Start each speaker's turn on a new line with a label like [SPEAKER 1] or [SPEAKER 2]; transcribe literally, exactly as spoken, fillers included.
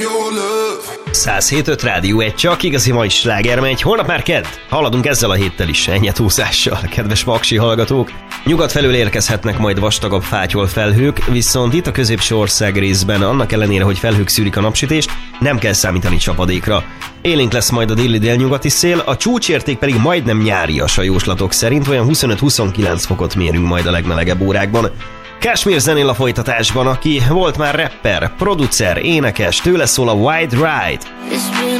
[SPEAKER 1] száz hét öt Rádió egy, csak igazi mai sláger megy. Holnap már kedd, haladunk ezzel a héttel is, ennyi túszással, kedves paksi hallgatók. Nyugat felől érkezhetnek majd vastagabb fátyol felhők, viszont itt a középső ország részben, annak ellenére, hogy felhők szűrik a napsütést, nem kell számítani csapadékra. Élénk lesz majd a déli délnyugati szél, a csúcsérték pedig majdnem nyárias a jóslatok szerint, olyan huszonöt-huszonkilenc fokot mérünk majd a legmelegebb órákban. Kashmir zenél a folytatásban, aki volt már rapper, producer, énekes, tőle szól a Wide Ride.